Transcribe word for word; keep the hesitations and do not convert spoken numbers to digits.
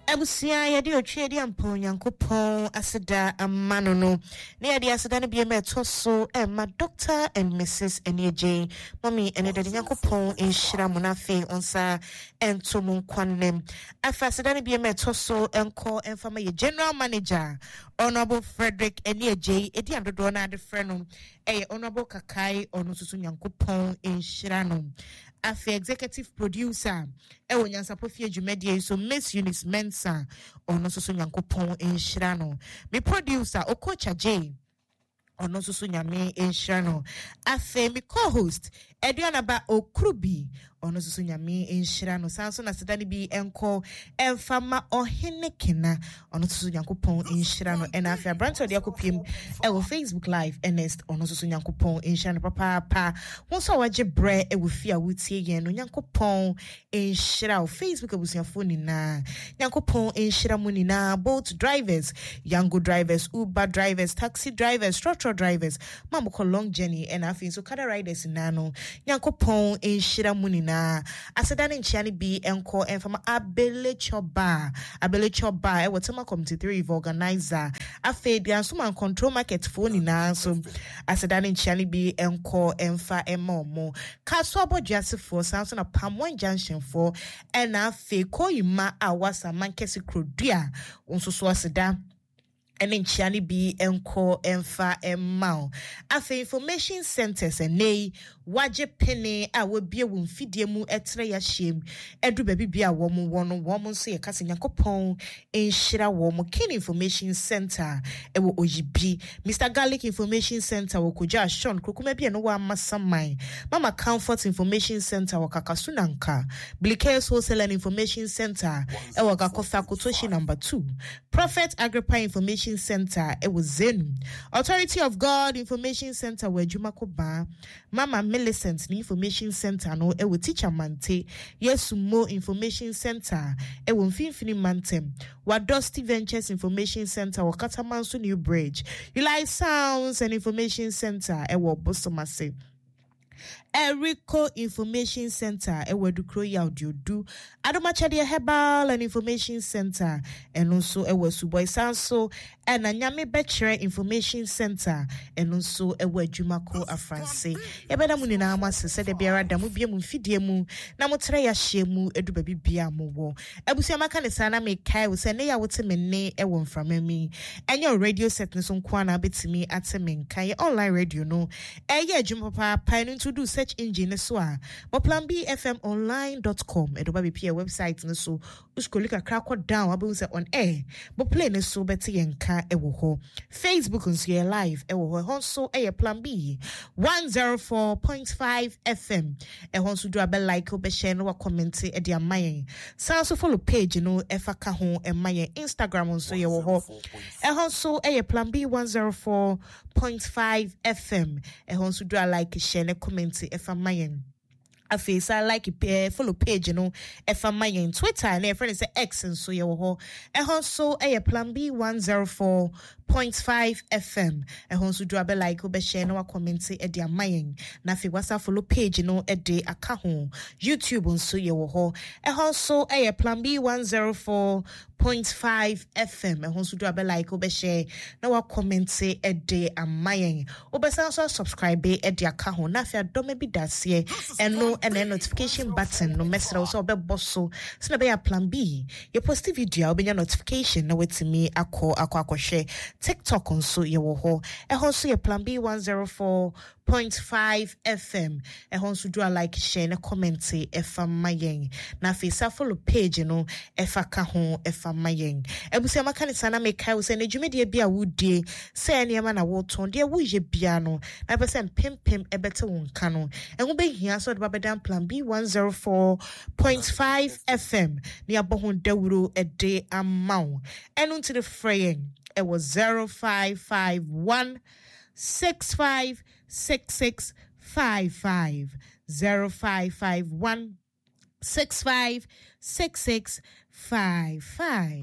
Abusia yɛde otwe de ampo Nyankopɔn aseda amano no na yɛde aseda no bi ma toso e ma Doctor and Missus Enieje mommy ene de Nyankopɔn enhyira mo na fe onsa ento mo nkwanem afa aseda no bi ma toso enko enfama ye General Manager Honorable Frederick Enieje edi adodo na ade frɛ no eh Honorable Kakai ono susu Nyankopɔn enhyira no afa executive producer e wonyansapo fie dwumadie so Miss Eunice Mensa ono susu Nyankopɔn enhyira no me producer Okocha J ono susu nyame enhyira no afa me co-host Eduanaba Okrubi ono susu nyame enhyira no sanso na sedane bi enko emfama ohene kena ono susu Nyankopɔn enhyira no ena afa branch ode akopiem e wo Facebook live Ernest ono susu Nyankopɔn enhyira no papa pa wonso waje bre e wo fia wutie yen no Nyankopɔn enhyira wo Facebook abusuafo ni na Nyankopɔn enhyira mu ni na both drivers Yango drivers Uber drivers taxi drivers trotro drivers mamoko long journey ena afa so kada riders na no Nyankopɔn enhyira mu ni na aseda ne nchiane bi enko enfama abelechoba abelechoba e wotema committee three organizer afa bia so man control market phone ni na so aseda ne nchiane bi enko emfa emomo kaso abodwasefo sanso na Pamwan junction for ena afa koyima awasa mankesi krodua onso so aseda ene nchiane bi enko emfa emmao afa information centers ene waje pene a wobie wo mfidie mu etre ya hyem edu ba bibia wo mo wono wo mo nso ye kase Nyankopɔn enhyira wo mo kin information center ewo oyibi Mister Garlic information center wo koja Sean krokuma bia no wa masaman Mama Comfort information center wo kakasunanka Blickers wholesale and information center ewo gakofa kotoshi number two Prophet Agrippa information center ewo Zenu Authority of God information center wo Jumakoba Mama Millicent information center no ewo Teacher Mante Yesumo information center ewo Mfimfini Mantem Wadosti Ventures information center wo Katamanso New Bridge Eli Sounds and information center ewo Bosomase Erico Information Center ewo Dukro Yaudiodu Adomachade Herbal and Information Center and also ewo Suboy Sanso and Anyame Bechere Information Center and also ewo Jumako Afranse Ebeda mu nyina amase se de biara da mu bia mu fidie mu na mo tre ya hye mu edu ba bibia mo wo abusia maka ne sana me kai wo se ne ya wote me ne ewo mframami enye radio set ne so nko na betimi ateme nkai online radio no eye adwuma papa pa no to do search engine so a mo plan b f m online dot com edo ba be pia website no so uskolika krakọ down abu se on air mo play ne so beti yenka ewo ho Facebook nso ye live ewo ho honso eye plan b one oh four point five F M e honso do abel like obe share no comment e dia mayen san so follow page no e fa ka ho e mayen Instagram nso ye wo ho e honso eye plan b one oh four point five F M e honso do like share ne comment e fa mayen Afisa like uh, follow page no efa mayen Twitter and e friend say X and so ye wo ho e honso e plan b one oh four point five F M e honso do abe like obe share no comment e dia mayen na fi WhatsApp follow page no e de aka ho YouTube nso ye wo ho e honso e plan b one oh four point five F M e honso do abe like obe share na wa comment e de amayen obe san so subscribe e de aka ho na fi adome bi dasie eno and a notification button no message also be bosso so na be plan B your post video be your notification na wetimi akọ akọ akọ share TikTok onso ye wo ho e ho so ye plan B one oh four point five F M e ho so do like share na comment e fa mayen na face follow page no e fa ka ho e fa mayen e busia maka ne sana me kai wo se na dwumede bia wodie se eniema na wo ton de wo ye bia no na be se pempem e bete wo nka no e ho be hia so de ba be plan B one oh four point five F M ni abohon dawuro e de amaw enu to the fraying it was zero five five one six five six six five five zero five five one six five six six five five